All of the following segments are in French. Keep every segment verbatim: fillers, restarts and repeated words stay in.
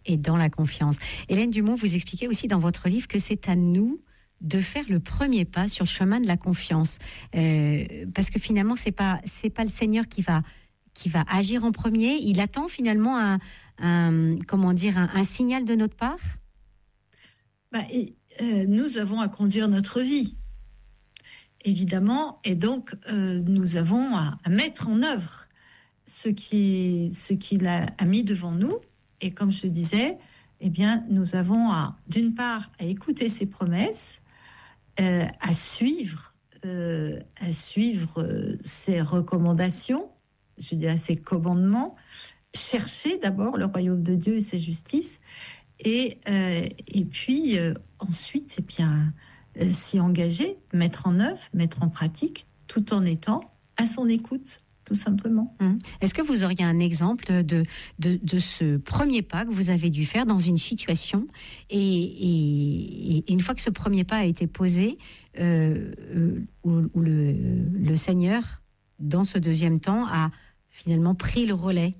et dans la confiance. Hélène Dumont, vous expliquez aussi dans votre livre que c'est à nous de faire le premier pas sur le chemin de la confiance, euh, parce que finalement c'est pas c'est pas le Seigneur qui va qui va agir en premier. Il attend finalement un, un comment dire un, un signal de notre part. Bah, et, euh, nous avons à conduire notre vie, évidemment, et donc euh, nous avons à, à mettre en œuvre ce qui ce qu'il a, a mis devant nous. Et comme je disais, eh bien, nous avons à, d'une part, à écouter ses promesses, euh, à suivre, euh, à suivre euh, ses recommandations, je dirais ses commandements, chercher d'abord le royaume de Dieu et sa justice, et, euh, et puis euh, ensuite, eh bien, euh, s'y engager, mettre en œuvre, mettre en pratique, tout en étant à son écoute. Tout simplement. Mmh. Est-ce que vous auriez un exemple de, de, de ce premier pas que vous avez dû faire dans une situation et, et, et une fois que ce premier pas a été posé, euh, euh, où, où le, le Seigneur, dans ce deuxième temps, a finalement pris le relais?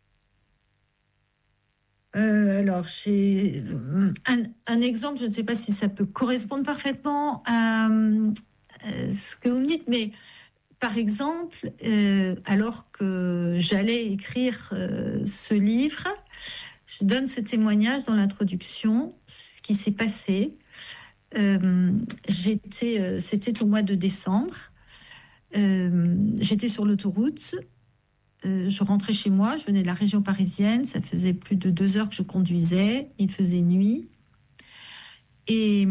Euh, alors, j'ai un, un exemple, je ne sais pas si ça peut correspondre parfaitement à, à ce que vous me dites, mais par exemple, euh, alors que j'allais écrire euh, ce livre, je donne ce témoignage dans l'introduction, ce qui s'est passé. Euh, j'étais, euh, c'était au mois de décembre. Euh, j'étais sur l'autoroute. Euh, je rentrais chez moi. Je venais de la région parisienne. Ça faisait plus de deux heures que je conduisais. Il faisait nuit. Et,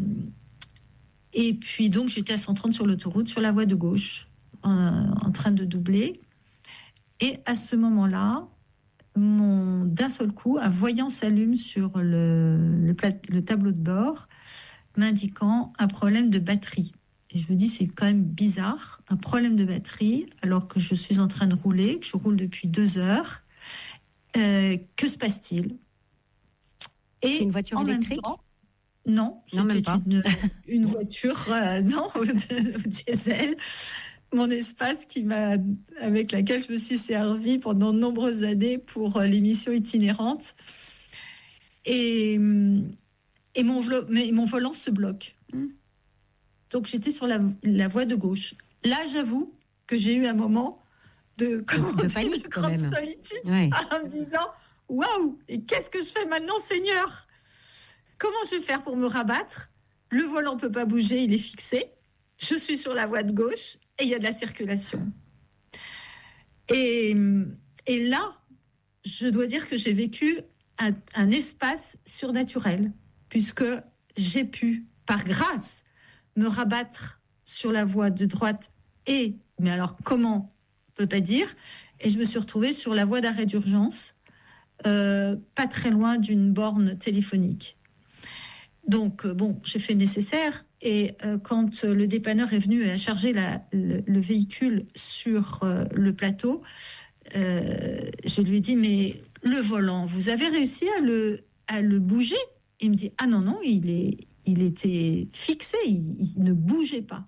et puis donc j'étais à cent trente sur l'autoroute, sur la voie de gauche. En, en train de doubler. Et à ce moment-là, mon, d'un seul coup, un voyant s'allume sur le, le, plat, le tableau de bord, m'indiquant un problème de batterie. Et je me dis, c'est quand même bizarre, un problème de batterie, alors que je suis en train de rouler, que je roule depuis deux heures. Euh, que se passe-t-il? Et c'est une voiture en électrique? même temps, non, non, même c'était pas. une, une voiture euh, non, au, au diesel. Mon espace qui m'a, avec laquelle je me suis servie pendant de nombreuses années pour l'émission itinérante. Et, et mon, mais mon volant se bloque. Mm. Donc j'étais sur la, la voie de gauche. Là, j'avoue que j'ai eu un moment de, de, panique, de grande solitude, ouais. En me disant « Waouh, et qu'est-ce que je fais maintenant, Seigneur? Comment je vais faire pour me rabattre? Le volant ne peut pas bouger, il est fixé. Je suis sur la voie de gauche. » Et il y a de la circulation. Et, et là, je dois dire que j'ai vécu un, un espace surnaturel, puisque j'ai pu, par grâce, me rabattre sur la voie de droite et, mais alors comment, on ne peut pas dire, et je me suis retrouvée sur la voie d'arrêt d'urgence, euh, pas très loin d'une borne téléphonique. Donc, euh, bon, j'ai fait le nécessaire. Et euh, quand euh, le dépanneur est venu et a chargé la, le, le véhicule sur euh, le plateau, euh, je lui ai dit, mais le volant, vous avez réussi à le, à le bouger? Il me dit, ah non, non, il, est, il était fixé, il, il ne bougeait pas.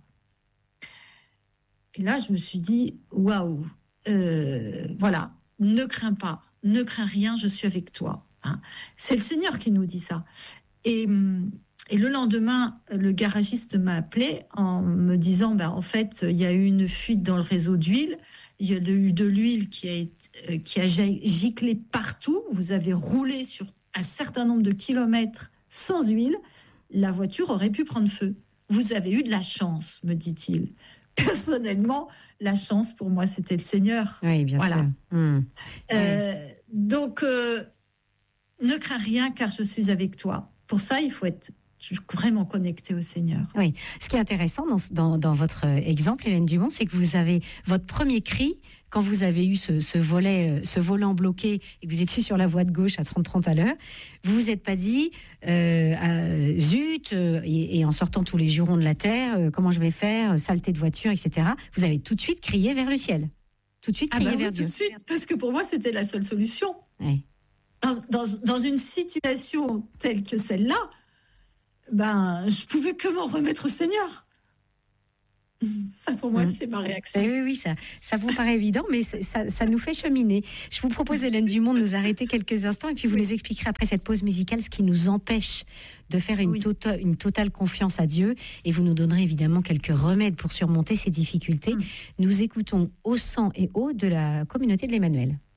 Et là, je me suis dit, waouh, euh, voilà, ne crains pas, ne crains rien, je suis avec toi. Hein. C'est le Seigneur qui nous dit ça. Et, et le lendemain, le garagiste m'a appelé en me disant, ben, en fait, il y a eu une fuite dans le réseau d'huile, il y a eu de l'huile qui a, qui a giclé partout, vous avez roulé sur un certain nombre de kilomètres sans huile, la voiture aurait pu prendre feu. Vous avez eu de la chance, me dit-il. Personnellement, la chance pour moi, c'était le Seigneur. Oui, bien voilà. sûr. Mmh. Euh, oui. Donc, euh, ne crains rien car je suis avec toi. Pour ça, il faut être vraiment connecté au Seigneur. Oui. Ce qui est intéressant dans, dans, dans votre exemple, Hélène Dumont, c'est que vous avez votre premier cri, quand vous avez eu ce, ce, volet, ce volant bloqué et que vous étiez sur la voie de gauche à trente trente à l'heure, vous vous êtes pas dit euh, euh, zut, euh, et, et en sortant tous les jurons de la terre, euh, comment je vais faire, saleté de voiture, et cetera. Vous avez tout de suite crié vers le ciel. Tout de suite crié ah bah vers oui, Dieu. Tout de suite, parce que pour moi, c'était la seule solution. Oui. Dans, dans, dans une situation telle que celle-là, ben, je pouvais que m'en remettre au Seigneur. Ça, pour moi, Mmh. c'est ma réaction. Oui, oui, ça, ça vous paraît évident, mais ça, ça, ça nous fait cheminer. Je vous propose, Hélène Dumont, de nous arrêter quelques instants et puis vous nous expliquerez après cette pause musicale ce qui nous empêche de faire une, Oui. tota- une totale confiance à Dieu et vous nous donnerez évidemment quelques remèdes pour surmonter ces difficultés. Mmh. Nous écoutons Au sang et eau de la communauté de l'Emmanuel.